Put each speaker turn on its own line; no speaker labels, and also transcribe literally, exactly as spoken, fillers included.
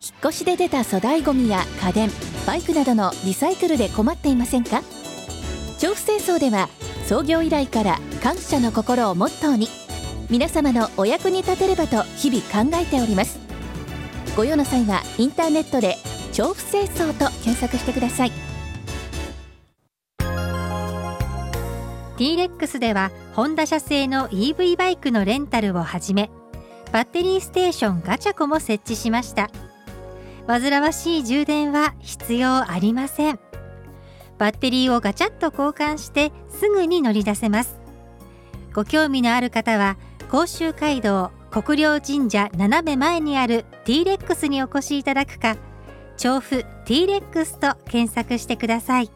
引っ越しで出た粗大ごみや家電、バイクなどのリサイクルで困っていませんか？調布清掃では創業以来から感謝の心をモットーに、皆様のお役に立てればと日々考えております。ご用の際はインターネットで調布清掃と検索してください。
T レックス ではホンダ社製の イーブイ バイクのレンタルをはじめ、バッテリーステーションガチャコも設置しました。煩わしい充電は必要ありません。バッテリーをガチャッと交換してすぐに乗り出せます。ご興味のある方は甲州街道国領神社斜め前にある T レックス にお越しいただくか、調布 T レックス と検索してください。